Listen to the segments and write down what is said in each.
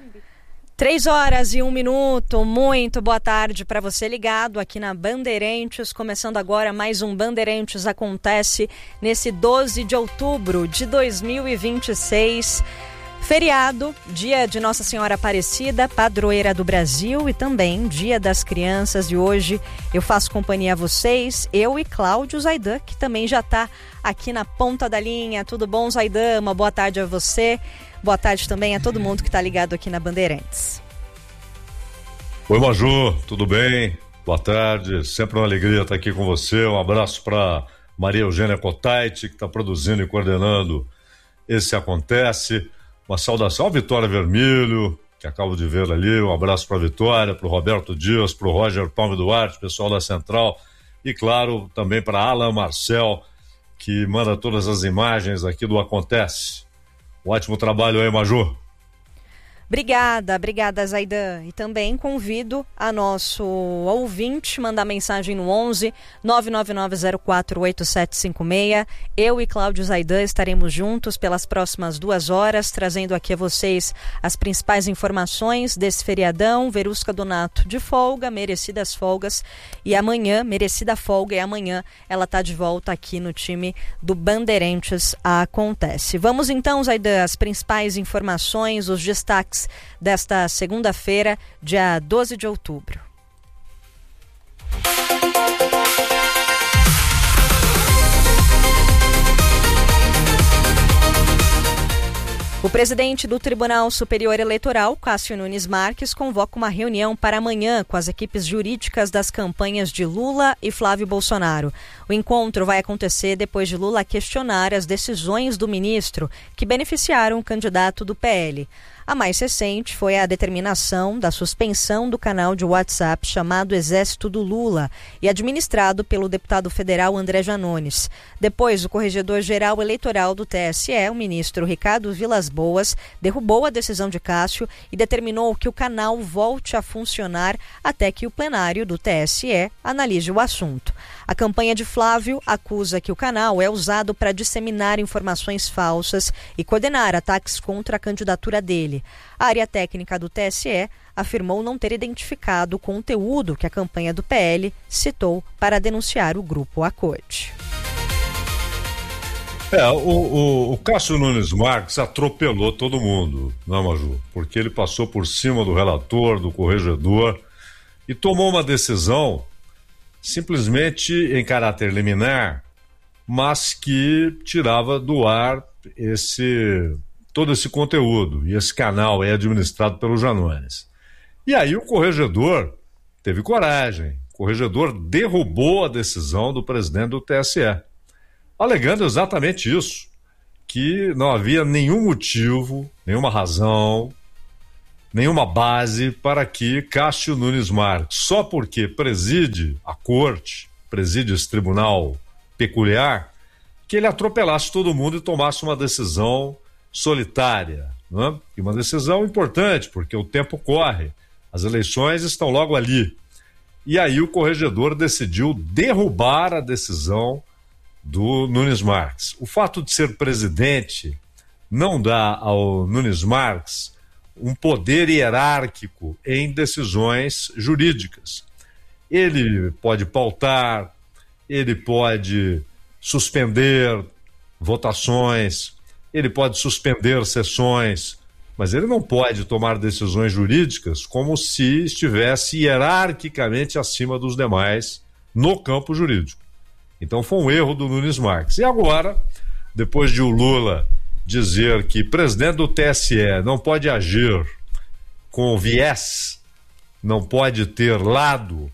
3h01, muito boa tarde para você ligado aqui na Bandeirantes, começando agora mais um Bandeirantes Acontece nesse 12 de outubro de 2026, feriado, dia de Nossa Senhora Aparecida, padroeira do Brasil e também dia das crianças, e hoje eu faço companhia a vocês, eu e Cláudio Zaidan, que também já está aqui na ponta da linha. Tudo bom, Zaidan? Uma boa tarde a você. Boa tarde também a todo mundo que está ligado aqui na Bandeirantes. Oi, Maju, tudo bem? Boa tarde, sempre uma alegria estar aqui com você. Um abraço para Maria Eugênia Cotaiti, que está produzindo e coordenando esse Acontece. Uma saudação à Vitória Vermelho, que acabo de ver ali. Um abraço para a Vitória, para o Roberto Dias, para o Roger Palme Duarte, pessoal da Central. E, claro, também para Alan Marcel, que manda todas as imagens aqui do Acontece. Um ótimo trabalho aí, Maju. Obrigada, Zaidan. E também convido a nosso ouvinte mandar mensagem no 11 999048756. Eu e Cláudio Zaidan estaremos juntos pelas próximas 2 horas, trazendo aqui a vocês as principais informações desse feriadão. Verusca Donato de folga, merecidas folgas, e amanhã, merecida folga, e amanhã ela está de volta aqui no time do Bandeirantes Acontece. Vamos então, Zaidan, as principais informações, os destaques desta segunda-feira, dia 12 de outubro. O presidente do Tribunal Superior Eleitoral, Cássio Nunes Marques, convoca uma reunião para amanhã com as equipes jurídicas das campanhas de Lula e Flávio Bolsonaro. O encontro vai acontecer depois de Lula questionar as decisões do ministro que beneficiaram o candidato do PL. A mais recente foi a determinação da suspensão do canal de WhatsApp chamado Exército do Lula e administrado pelo deputado federal André Janones. Depois, o corregedor-geral eleitoral do TSE, o ministro Ricardo Vilas Boas, derrubou a decisão de Cássio e determinou que o canal volte a funcionar até que o plenário do TSE analise o assunto. A campanha de Flávio acusa que o canal é usado para disseminar informações falsas e coordenar ataques contra a candidatura dele. A área técnica do TSE afirmou não ter identificado o conteúdo que a campanha do PL citou para denunciar o grupo Acorde. O Cássio Nunes Marques atropelou todo mundo, não, Maju? Porque ele passou por cima do relator, do corregedor, e tomou uma decisão simplesmente em caráter liminar, mas que tirava do ar todo esse conteúdo, e esse canal é administrado pelo Janones. E aí o corregedor teve coragem, o corregedor derrubou a decisão do presidente do TSE, alegando exatamente isso, que não havia nenhum motivo, nenhuma razão, nenhuma base para que Cássio Nunes Marques, só porque preside a corte, preside esse tribunal peculiar, que ele atropelasse todo mundo e tomasse uma decisão solitária, não é? E uma decisão importante, porque o tempo corre, as eleições estão logo ali. E aí o corregedor decidiu derrubar a decisão do Nunes Marques. O fato de ser presidente não dá ao Nunes Marques um poder hierárquico em decisões jurídicas. Ele pode pautar, ele pode suspender votações, ele pode suspender sessões, mas ele não pode tomar decisões jurídicas como se estivesse hierarquicamente acima dos demais no campo jurídico. Então foi um erro do Nunes Marques. E agora, depois de o Lula dizer que presidente do TSE não pode agir com viés, não pode ter lado,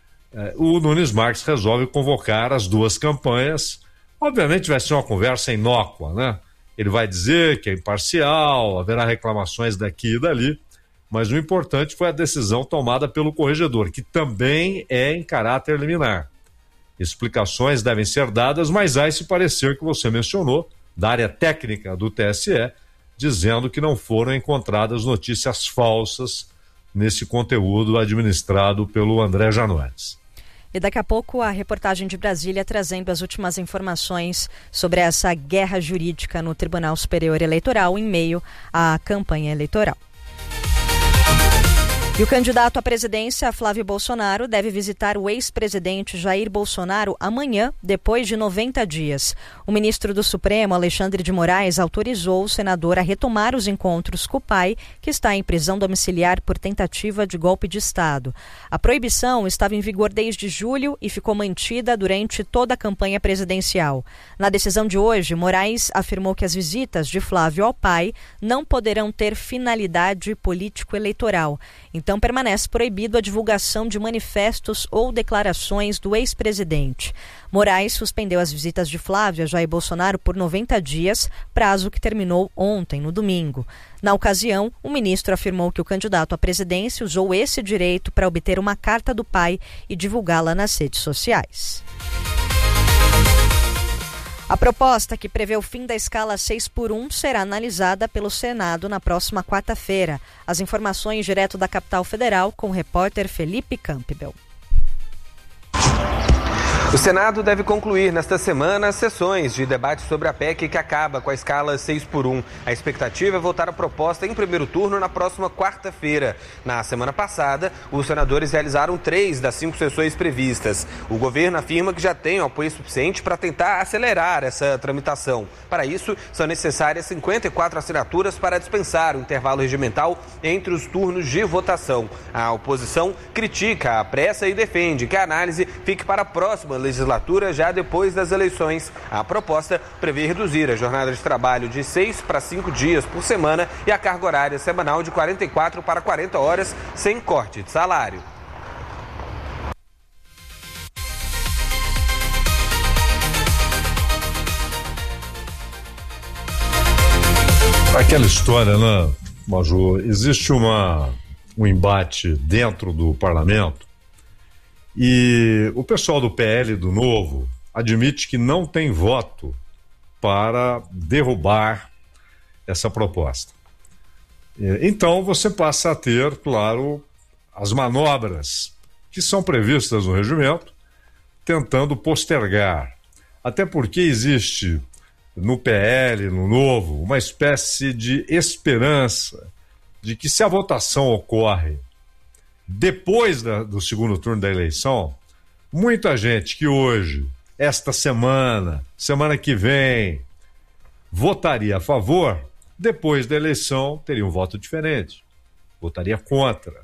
o Nunes Marques resolve convocar as duas campanhas. Obviamente vai ser uma conversa inócua, né? Ele vai dizer que é imparcial, haverá reclamações daqui e dali, mas o importante foi a decisão tomada pelo corregedor, que também é em caráter liminar. Explicações devem ser dadas, mas há esse parecer que você mencionou, da área técnica do TSE, dizendo que não foram encontradas notícias falsas nesse conteúdo administrado pelo André Janones. E daqui a pouco a reportagem de Brasília trazendo as últimas informações sobre essa guerra jurídica no Tribunal Superior Eleitoral em meio à campanha eleitoral. E o candidato à presidência, Flávio Bolsonaro, deve visitar o ex-presidente Jair Bolsonaro amanhã, depois de 90 dias. O ministro do Supremo, Alexandre de Moraes, autorizou o senador a retomar os encontros com o pai, que está em prisão domiciliar por tentativa de golpe de Estado. A proibição estava em vigor desde julho e ficou mantida durante toda a campanha presidencial. Na decisão de hoje, Moraes afirmou que as visitas de Flávio ao pai não poderão ter finalidade político-eleitoral. Então, permanece proibido a divulgação de manifestos ou declarações do ex-presidente. Moraes suspendeu as visitas de Flávio a Jair Bolsonaro por 90 dias, prazo que terminou ontem, no domingo. Na ocasião, o ministro afirmou que o candidato à presidência usou esse direito para obter uma carta do pai e divulgá-la nas redes sociais. A proposta, que prevê o fim da escala 6x1, será analisada pelo Senado na próxima quarta-feira. As informações direto da capital federal com o repórter Felipe Campbell. O Senado deve concluir nesta semana as sessões de debate sobre a PEC que acaba com a escala 6x1. A expectativa é votar a proposta em primeiro turno na próxima quarta-feira. Na semana passada, os senadores realizaram 3 das 5 sessões previstas. O governo afirma que já tem apoio suficiente para tentar acelerar essa tramitação. Para isso, são necessárias 54 assinaturas para dispensar o intervalo regimental entre os turnos de votação. A oposição critica a pressa e defende que a análise fique para a próxima legislatura já depois das eleições. A proposta prevê reduzir a jornada de trabalho de 6 para 5 dias por semana e a carga horária semanal de 44 para 40 horas sem corte de salário. Aquela história, né, Maju? Existe um embate dentro do parlamento e o pessoal do PL, do Novo, admite que não tem voto para derrubar essa proposta. Então você passa a ter, claro, as manobras que são previstas no regimento, tentando postergar. Até porque existe no PL, no Novo, uma espécie de esperança de que, se a votação ocorre depois do segundo turno da eleição, muita gente que hoje, esta semana que vem, votaria a favor, depois da eleição teria um voto diferente, votaria contra.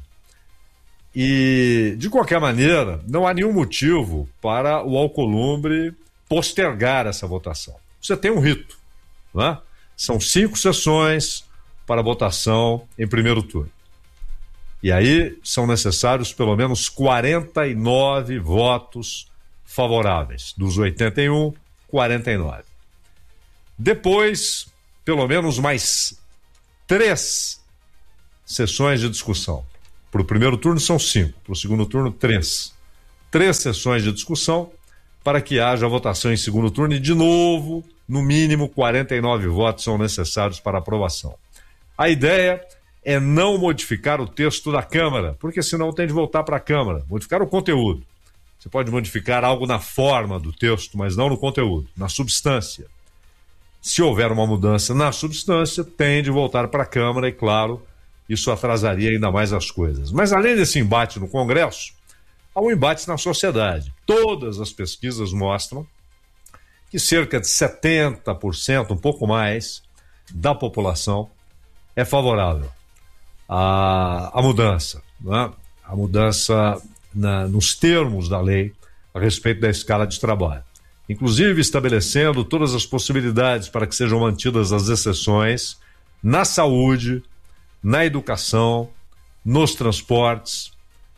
E, de qualquer maneira, não há nenhum motivo para o Alcolumbre postergar essa votação. Você tem um rito, não é? São 5 sessões para votação em primeiro turno. E aí são necessários pelo menos 49 votos favoráveis. Dos 81, 49. Depois, pelo menos mais 3 sessões de discussão. Para o primeiro turno são 5, para o segundo turno 3. 3 sessões de discussão para que haja votação em segundo turno e, de novo, no mínimo 49 votos são necessários para aprovação. A ideia é não modificar o texto da Câmara, porque senão tem de voltar para a Câmara, modificar o conteúdo. Você pode modificar algo na forma do texto, mas não no conteúdo, na substância. Se houver uma mudança na substância, tem de voltar para a Câmara e, claro, isso atrasaria ainda mais as coisas. Mas além desse embate no Congresso, há um embate na sociedade. Todas as pesquisas mostram que cerca de 70%, um pouco mais, da população é favorável à mudança, né? A mudança nos termos da lei a respeito da escala de trabalho. Inclusive estabelecendo todas as possibilidades para que sejam mantidas as exceções na saúde, na educação, nos transportes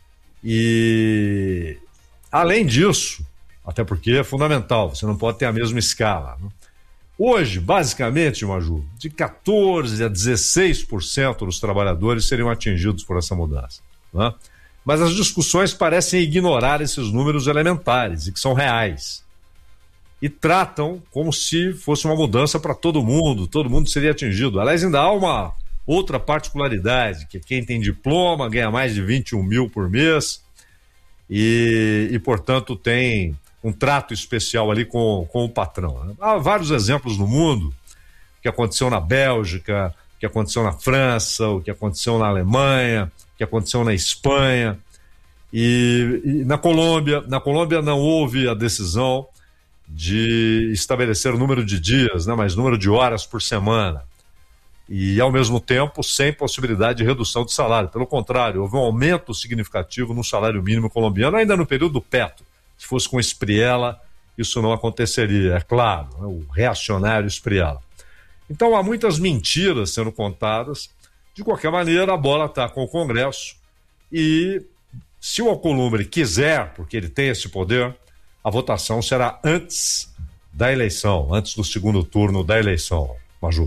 e, além disso, até porque é fundamental, você não pode ter a mesma escala, né? Hoje, basicamente, Maju, de 14% a 16% dos trabalhadores seriam atingidos por essa mudança, né? Mas as discussões parecem ignorar esses números elementares e que são reais. E tratam como se fosse uma mudança para todo mundo seria atingido. Aliás, ainda há uma outra particularidade, que quem tem diploma ganha mais de 21 mil por mês e portanto, tem um trato especial ali com o patrão, né? Há vários exemplos no mundo, que aconteceu na Bélgica, que aconteceu na França, o que aconteceu na Alemanha, o que aconteceu na Espanha. E na Colômbia não houve a decisão de estabelecer o número de dias, né, mas número de horas por semana. E, ao mesmo tempo, sem possibilidade de redução de salário. Pelo contrário, houve um aumento significativo no salário mínimo colombiano, ainda no período do Petro. Se fosse com Espriella, isso não aconteceria, é claro, né, o reacionário Espriella. Então, há muitas mentiras sendo contadas. De qualquer maneira, a bola está com o Congresso e, se o Alcolumbre quiser, porque ele tem esse poder, a votação será antes da eleição, antes do segundo turno da eleição. Maju.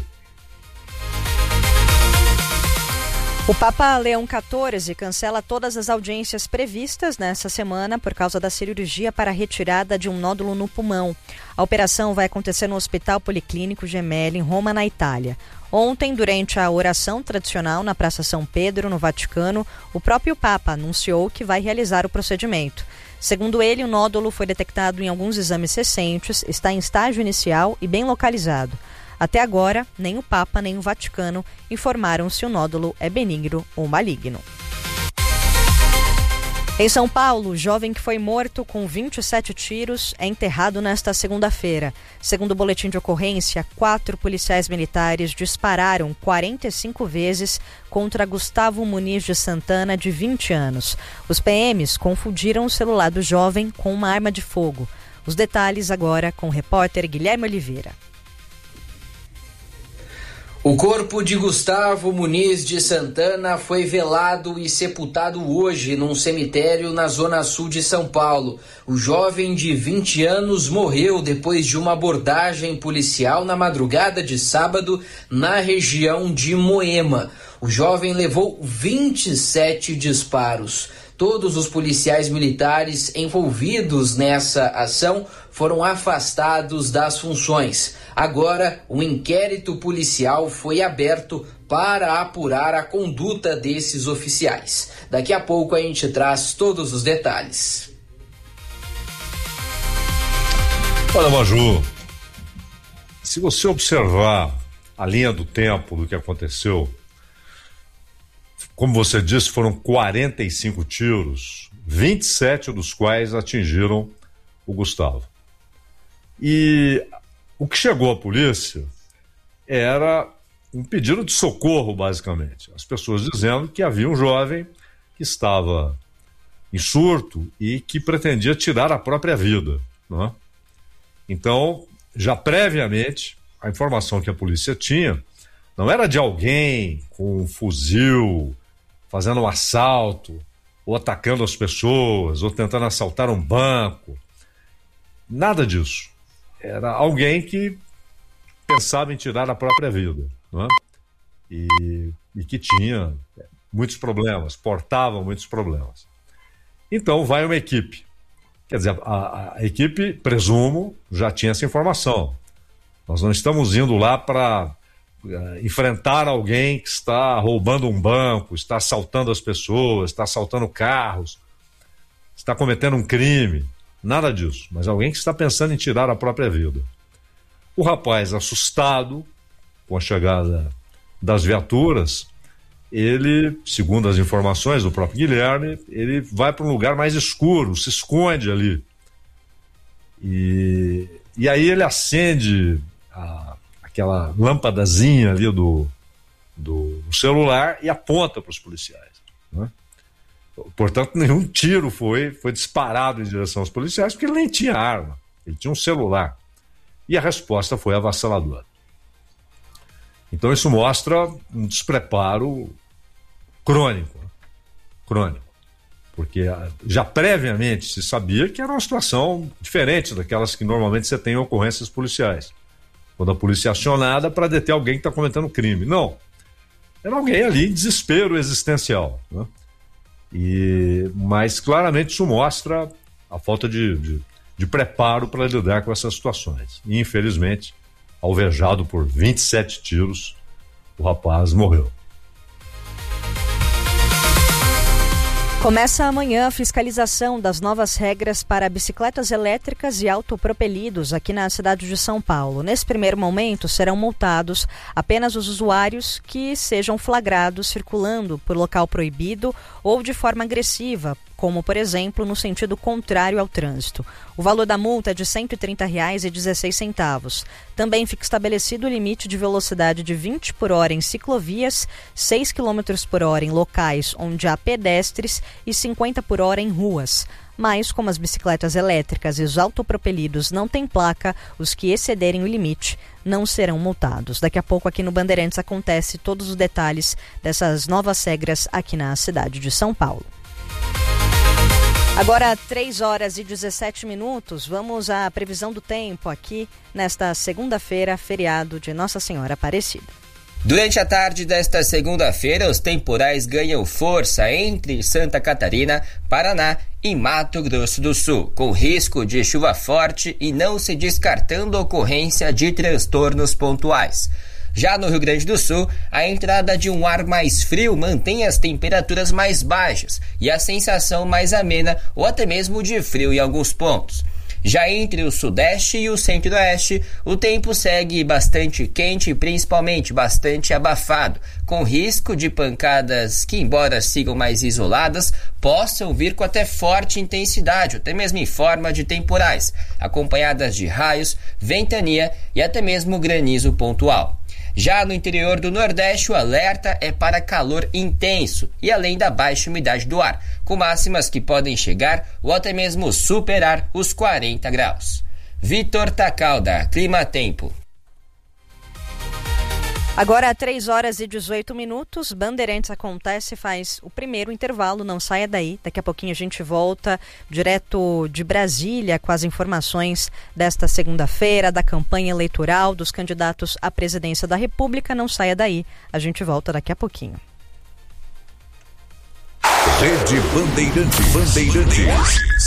O Papa Leão XIV cancela todas as audiências previstas nessa semana por causa da cirurgia para a retirada de um nódulo no pulmão. A operação vai acontecer no Hospital Policlínico Gemelli, em Roma, na Itália. Ontem, durante a oração tradicional na Praça São Pedro, no Vaticano, o próprio Papa anunciou que vai realizar o procedimento. Segundo ele, o nódulo foi detectado em alguns exames recentes, está em estágio inicial e bem localizado. Até agora, nem o Papa nem o Vaticano informaram se o nódulo é benigno ou maligno. Em São Paulo, o jovem que foi morto com 27 tiros é enterrado nesta segunda-feira. Segundo o boletim de ocorrência, 4 policiais militares dispararam 45 vezes contra Gustavo Muniz de Santana, de 20 anos. Os PMs confundiram o celular do jovem com uma arma de fogo. Os detalhes agora com o repórter Guilherme Oliveira. O corpo de Gustavo Muniz de Santana foi velado e sepultado hoje num cemitério na zona sul de São Paulo. O jovem de 20 anos morreu depois de uma abordagem policial na madrugada de sábado na região de Moema. O jovem levou 27 disparos. Todos os policiais militares envolvidos nessa ação foram afastados das funções. Agora, um inquérito policial foi aberto para apurar a conduta desses oficiais. Daqui a pouco a gente traz todos os detalhes. Olha, Maju, se você observar a linha do tempo do que aconteceu, como você disse, foram 45 tiros, 27 dos quais atingiram o Gustavo. E o que chegou à polícia era um pedido de socorro, basicamente. As pessoas dizendo que havia um jovem que estava em surto e que pretendia tirar a própria vida, não é? Então, já previamente, a informação que a polícia tinha não era de alguém com um fuzil fazendo um assalto, ou atacando as pessoas, ou tentando assaltar um banco. Nada disso. Era alguém que pensava em tirar a própria vida, não é? E que tinha muitos problemas, portava muitos problemas. Então vai uma equipe. Quer dizer, a equipe, presumo, já tinha essa informação. Nós não estamos indo lá para enfrentar alguém que está roubando um banco, está assaltando as pessoas, está assaltando carros, está cometendo um crime. Nada disso, mas alguém que está pensando em tirar a própria vida. O rapaz, assustado com a chegada das viaturas, ele, segundo as informações do próprio Guilherme, ele vai para um lugar mais escuro, se esconde ali. E aí ele acende aquela lâmpadazinha ali do celular e aponta para os policiais, né? Portanto, nenhum tiro foi disparado em direção aos policiais, porque ele nem tinha arma, ele tinha um celular. E a resposta foi avassaladora. Então isso mostra um despreparo crônico, porque já previamente se sabia que era uma situação diferente daquelas que normalmente você tem em ocorrências policiais, quando a polícia é acionada para deter alguém que está cometendo crime. Não, era alguém ali em desespero existencial, né? Mas claramente isso mostra a falta de preparo para lidar com essas situações. E infelizmente, alvejado por 27 tiros, o rapaz morreu. Começa amanhã a fiscalização das novas regras para bicicletas elétricas e autopropelidos aqui na cidade de São Paulo. Nesse primeiro momento, serão multados apenas os usuários que sejam flagrados circulando por local proibido ou de forma agressiva, como, por exemplo, no sentido contrário ao trânsito. O valor da multa é de R$ 130,16. Também fica estabelecido o limite de velocidade de 20 por hora em ciclovias, 6 km por hora em locais onde há pedestres e 50 por hora em ruas. Mas, como as bicicletas elétricas e os autopropelidos não têm placa, os que excederem o limite não serão multados. Daqui a pouco aqui no Bandeirantes acontece todos os detalhes dessas novas regras aqui na cidade de São Paulo. Agora, 3h17, vamos à previsão do tempo aqui nesta segunda-feira, feriado de Nossa Senhora Aparecida. Durante a tarde desta segunda-feira, os temporais ganham força entre Santa Catarina, Paraná e Mato Grosso do Sul, com risco de chuva forte e não se descartando a ocorrência de transtornos pontuais. Já no Rio Grande do Sul, a entrada de um ar mais frio mantém as temperaturas mais baixas e a sensação mais amena ou até mesmo de frio em alguns pontos. Já entre o Sudeste e o Centro-Oeste, o tempo segue bastante quente e principalmente bastante abafado, com risco de pancadas que, embora sigam mais isoladas, possam vir com até forte intensidade, até mesmo em forma de temporais, acompanhadas de raios, ventania e até mesmo granizo pontual. Já no interior do Nordeste, o alerta é para calor intenso e além da baixa umidade do ar, com máximas que podem chegar ou até mesmo superar os 40 graus. Vitor Tacalda, Clima Tempo. Agora, 3h18, Bandeirantes acontece, faz o primeiro intervalo, não saia daí. Daqui a pouquinho a gente volta direto de Brasília com as informações desta segunda-feira, da campanha eleitoral dos candidatos à presidência da República. Não saia daí, a gente volta daqui a pouquinho. Rede Bandeirantes.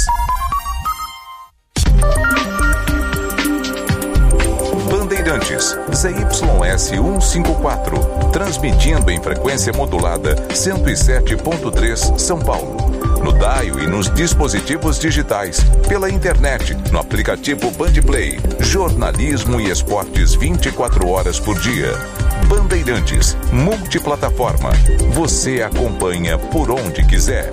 Bandeirantes, ZYS 154, transmitindo em frequência modulada 107.3 São Paulo. No dial e nos dispositivos digitais, pela internet, no aplicativo Bandplay, jornalismo e esportes 24 horas por dia. Bandeirantes, multiplataforma. Você acompanha por onde quiser.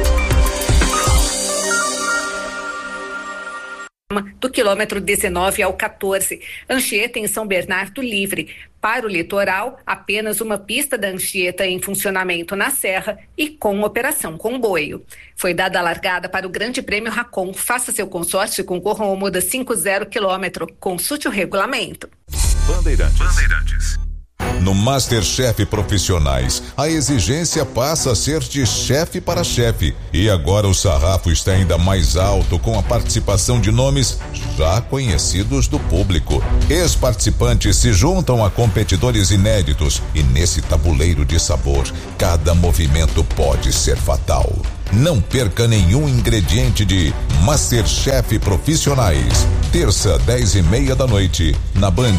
Do quilômetro 19 ao 14, Anchieta em São Bernardo Livre. Para o litoral, apenas uma pista da Anchieta em funcionamento na Serra e com operação comboio. Foi dada a largada para o Grande Prêmio Racon. Faça seu consórcio e concorra ao Muda 50 km. Consulte o regulamento. Bandeirantes. No MasterChef Profissionais, a exigência passa a ser de chefe para chefe. E agora o sarrafo está ainda mais alto com a participação de nomes já conhecidos do público. Ex-participantes se juntam a competidores inéditos e nesse tabuleiro de sabor, cada movimento pode ser fatal. Não perca nenhum ingrediente de MasterChef Profissionais. Terça, 10h30 da noite, na Band.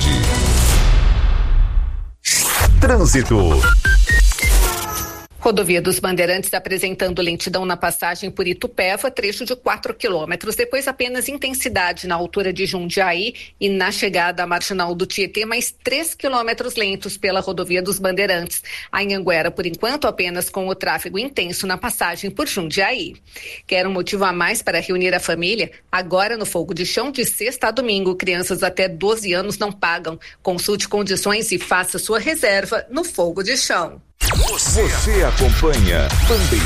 Trânsito. Rodovia dos Bandeirantes apresentando lentidão na passagem por Itupeva, trecho de 4 quilômetros. Depois apenas intensidade na altura de Jundiaí e na chegada à Marginal do Tietê, mais 3 quilômetros lentos pela Rodovia dos Bandeirantes. A Anhanguera, por enquanto, apenas com o tráfego intenso na passagem por Jundiaí. Quer um motivo a mais para reunir a família? Agora no Fogo de Chão, de sexta a domingo, crianças até 12 anos não pagam. Consulte condições e faça sua reserva no Fogo de Chão. Você acompanha Bandeirantes.